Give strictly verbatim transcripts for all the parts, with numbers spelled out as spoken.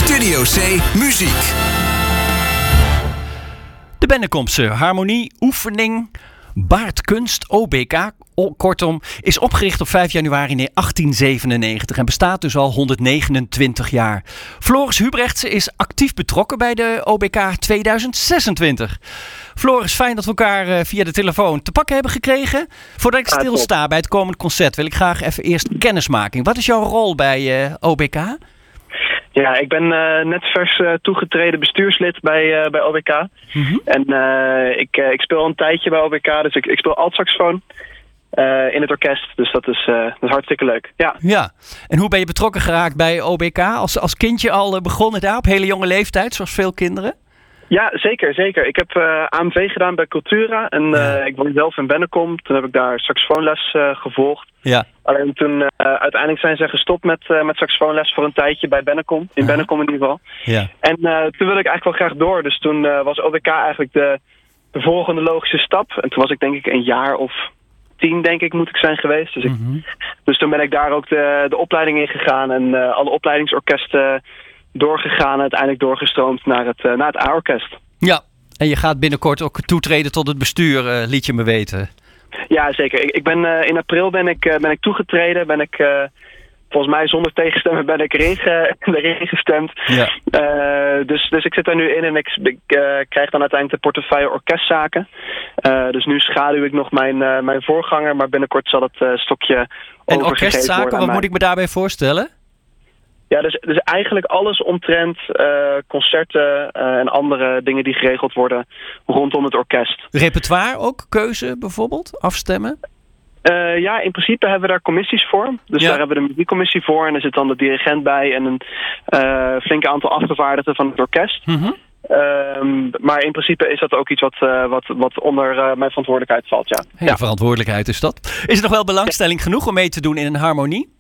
Studio C Muziek. De Bennekomse harmonie, oefening, baardkunst, O B K, kortom, is opgericht op vijf januari achttien zevenennegentig en bestaat dus al honderdnegenentwintig jaar. Floris Hubrechtse is actief betrokken bij de O B K tweeduizend zesentwintig. Floris, fijn dat we elkaar uh, via de telefoon te pakken hebben gekregen. Voordat ik stilsta bij het komende concert wil ik graag even eerst kennismaking. Wat is jouw rol bij uh, O B K? Ja, ik ben uh, net vers uh, toegetreden bestuurslid bij, uh, bij O B K. Mm-hmm. En uh, ik, uh, ik speel al een tijdje bij O B K, dus ik, ik speel altsaxofoon uh, in het orkest. Dus dat is, uh, dat is hartstikke leuk. Ja. ja, en hoe ben je betrokken geraakt bij O B K? Als, als kindje al uh, begonnen daar op hele jonge leeftijd, zoals veel kinderen? Ja, zeker, zeker. Ik heb uh, A M V gedaan bij Cultura en uh, ja. ik woon zelf in Bennekom. Toen heb ik daar saxofoonles uh, gevolgd. Ja. Alleen toen uh, uiteindelijk zijn ze gestopt met, uh, met saxofoonles voor een tijdje bij Bennekom. In uh-huh. Bennekom in ieder geval. Ja. En uh, toen wilde ik eigenlijk wel graag door. Dus toen uh, was O B K eigenlijk de, de volgende logische stap. En toen was ik denk ik een jaar of tien, denk ik, moet ik zijn geweest. Dus, uh-huh. ik, dus toen ben ik daar ook de, de opleiding in gegaan en uh, alle opleidingsorkesten doorgegaan en uiteindelijk doorgestroomd naar het, uh, naar het A-orkest. Ja, en je gaat binnenkort ook toetreden tot het bestuur, uh, liet je me weten. Ja, zeker. Ik, ik ben, uh, in april ben ik, uh, ben ik toegetreden. Ben ik, uh, volgens mij zonder tegenstemmen ben ik erin, ge, erin gestemd. Ja. Uh, dus, dus ik zit er nu in en ik, ik uh, krijg dan uiteindelijk de portefeuille orkestzaken. Uh, dus nu schaduw ik nog mijn, uh, mijn voorganger, maar binnenkort zal het uh, stokje en overgegeven orkestzaken, worden. Wat moet ik me daarbij voorstellen? Ja, dus, dus eigenlijk alles omtrent uh, concerten uh, en andere dingen die geregeld worden rondom het orkest. Repertoire ook? Keuze bijvoorbeeld? Afstemmen? Uh, ja, in principe hebben we daar commissies voor. Dus ja. daar hebben we de muziekcommissie voor en er zit dan de dirigent bij en een uh, flink aantal afgevaardigden van het orkest. Mm-hmm. Um, maar in principe is dat ook iets wat, uh, wat, wat onder uh, mijn verantwoordelijkheid valt, ja. Hele ja. verantwoordelijkheid is dat. Is er nog wel belangstelling ja. genoeg om mee te doen in een harmonie?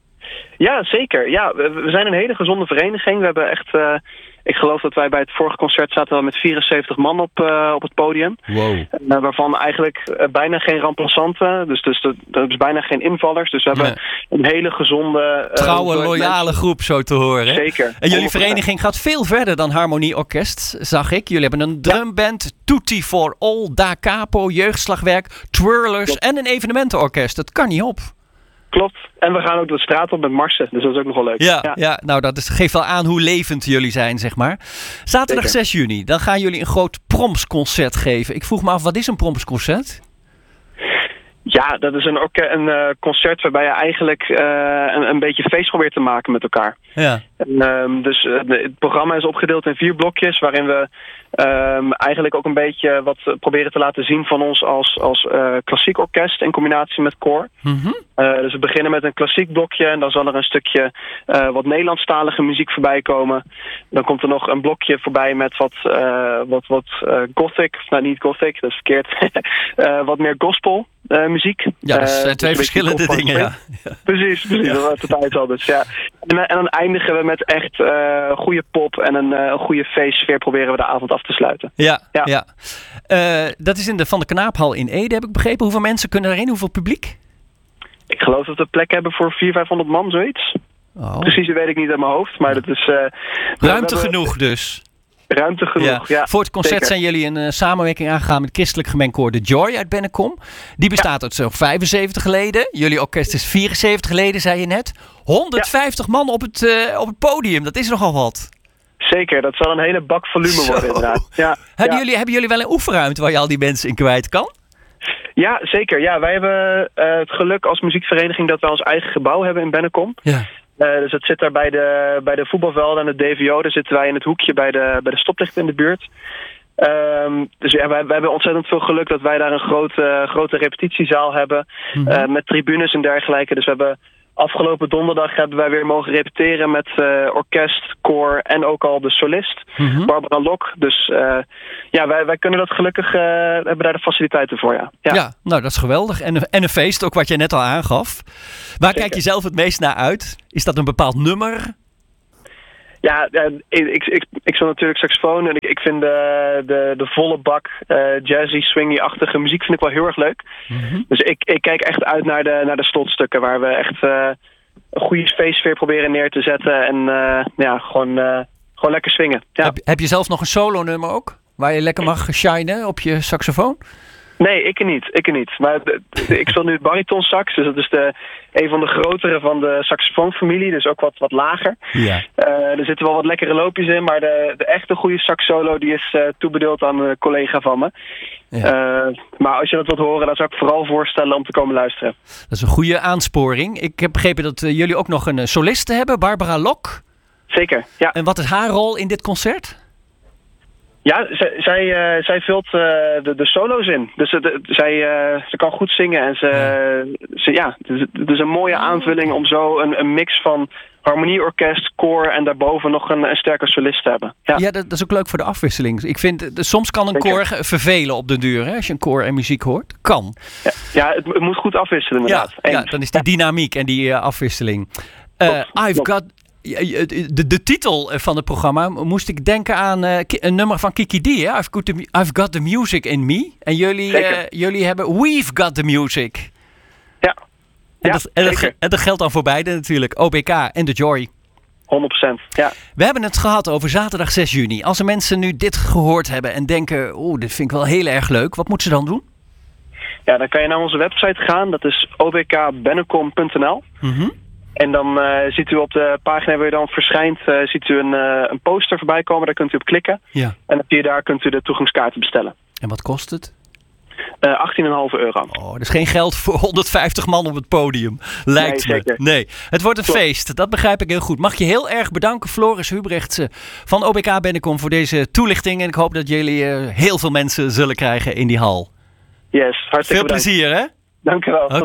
Ja, zeker. Ja, we, we zijn een hele gezonde vereniging. We hebben echt, uh, ik geloof dat wij bij het vorige concert zaten wel met vierenzeventig man op, uh, op het podium. Wow. Uh, waarvan eigenlijk uh, bijna geen remplaçanten. Dus, dus er is bijna geen invallers. Dus we hebben nee. een hele gezonde... Uh, Trouwe, loyale mensen. Groep, zo te horen. Zeker. En jullie honderd procent vereniging gaat veel verder dan Harmonie Orkest, zag ik. Jullie hebben een drumband, ja. Tutti for All, Da Capo, jeugdslagwerk, twirlers ja. en een evenementenorkest. Dat kan niet op. Klopt. En we gaan ook de straat op met marsen. Dus dat is ook nog wel leuk. Ja, ja. ja nou dat is, geeft wel aan hoe levend jullie zijn, zeg maar. Zaterdag Zeker. zes juni, dan gaan jullie een groot promsconcert geven. Ik vroeg me af, wat is een promsconcert? Ja, dat is een, orke- een uh, concert waarbij je eigenlijk uh, een, een beetje feest probeert te maken met elkaar. Ja. En, um, dus uh, de, het programma is opgedeeld in vier blokjes waarin we um, eigenlijk ook een beetje wat proberen te laten zien van ons als, als uh, klassiek orkest in combinatie met koor. Mm-hmm. Uh, dus we beginnen met een klassiek blokje en dan zal er een stukje uh, wat Nederlandstalige muziek voorbij komen. Dan komt er nog een blokje voorbij met wat, uh, wat, wat uh, gothic, of nou niet gothic, dat is verkeerd, uh, wat meer gospel. Uh, muziek. Ja, dat zijn uh, twee dus verschillende dingen, ja. ja. Precies, precies. Ja. Dat was het al dus, ja. En, en dan eindigen we met echt uh, goede pop en een uh, goede feestsfeer proberen we de avond af te sluiten. Ja, ja. ja. Uh, dat is in de Van de Knaaphal in Ede, heb ik begrepen. Hoeveel mensen kunnen erin? Hoeveel publiek? Ik geloof dat we plek hebben voor vierhonderd, vijfhonderd man, zoiets. Oh. Precies, dat weet ik niet uit mijn hoofd, maar dat is... Uh, Ruimte we, genoeg dus. Ruimte genoeg, ja. ja. Voor het concert zeker. Zijn jullie een uh, samenwerking aangegaan met het christelijk gemengkoor The Joy uit Bennekom. Die bestaat ja. uit zo'n vijfenzeventig leden. Jullie orkest is vierenzeventig leden, zei je net. honderdvijftig ja. man op het, uh, op het podium, dat is nogal wat. Zeker, dat zal een hele bak volume Zo. worden inderdaad. Ja. Hebben, ja. Jullie, hebben jullie wel een oefenruimte waar je al die mensen in kwijt kan? Ja, zeker. Ja, wij hebben uh, het geluk als muziekvereniging dat wij ons eigen gebouw hebben in Bennekom. Ja. Uh, dus het zit daar bij de, bij de voetbalvelden en de D V O. Daar zitten wij in het hoekje bij de, bij de stoplichten in de buurt. Um, dus ja, wij, wij hebben ontzettend veel geluk dat wij daar een grote, grote repetitiezaal hebben. Mm-hmm. Uh, met tribunes en dergelijke. Dus we hebben afgelopen donderdag hebben wij weer mogen repeteren met uh, orkest, koor en ook al de solist, mm-hmm. Barbara Lok. Dus uh, ja, wij, wij kunnen dat gelukkig, uh, hebben daar de faciliteiten voor, ja. Ja, ja nou dat is geweldig. En, en een feest, ook wat jij net al aangaf. Waar Zeker. Kijk je zelf het meest naar uit? Is dat een bepaald nummer? Ja, ik, ik, ik, ik speel natuurlijk saxofoon en ik, ik vind de, de, de volle bak uh, jazzy, swingy-achtige muziek vind ik wel heel erg leuk. Mm-hmm. Dus ik, ik kijk echt uit naar de, naar de slotstukken waar we echt uh, een goede feestsfeer proberen neer te zetten en uh, ja, gewoon uh, gewoon lekker swingen. Ja. Heb, heb je zelf nog een solo nummer ook? Waar je lekker mag shinen op je saxofoon? Nee, ik er niet. Ik er niet. Maar de, de, ik speel nu het bariton sax. Dus dat is de, een van de grotere van de saxofoonfamilie. Dus ook wat, wat lager. Ja. Uh, er zitten wel wat lekkere loopjes in. Maar de, de echte goede sax solo die is uh, toebedeeld aan een collega van me. Ja. Uh, maar als je dat wilt horen, dan zou ik vooral voorstellen om te komen luisteren. Dat is een goede aansporing. Ik heb begrepen dat uh, jullie ook nog een uh, soliste hebben. Barbara Lok. Zeker, ja. En wat is haar rol in dit concert? Ja, zij, zij, uh, zij vult uh, de, de solo's in. Dus uh, de, zij, uh, ze kan goed zingen. En ze, ja, ze, ja het, is, het is een mooie aanvulling om zo een, een mix van harmonieorkest, koor en daarboven nog een, een sterke solist te hebben. Ja, ja dat, dat is ook leuk voor de afwisseling. Ik vind, soms kan een Zeker. koor vervelen op de duur, hè, als je een koor en muziek hoort. Kan. Ja, ja het, het moet goed afwisselen inderdaad. Ja, ja, dan is die dynamiek en die uh, afwisseling. Uh, Top, I've top. got... De, de titel van het programma moest ik denken aan uh, een nummer van Kiki D. Hè? I've, got the, I've got the music in me. En jullie, uh, jullie hebben We've got the music. Ja, en, ja dat, en, dat, en dat geldt dan voor beide natuurlijk. O B K en The Joy. honderd procent, ja. We hebben het gehad over zaterdag zes juni. Als er mensen nu dit gehoord hebben en denken... oeh, dit vind ik wel heel erg leuk. Wat moeten ze dan doen? Ja, dan kan je naar onze website gaan. Dat is o b k bennekom punt n l. Mm-hmm. En dan uh, ziet u op de pagina waar je dan verschijnt, uh, ziet u een, uh, een poster voorbij komen. Daar kunt u op klikken. Ja. En dan via daar kunt u de toegangskaarten bestellen. En wat kost het? Uh, achttien komma vijf euro. Oh, dat is geen geld voor honderdvijftig man op het podium. Lijkt nee, me. Zeker. Nee, het wordt een Klopt. feest. Dat begrijp ik heel goed. Mag je heel erg bedanken, Floris Hubrechtse van O B K Bennekom, voor deze toelichting. En ik hoop dat jullie uh, heel veel mensen zullen krijgen in die hal. Yes, hartstikke Veel bedankt. plezier, hè? Dank u wel.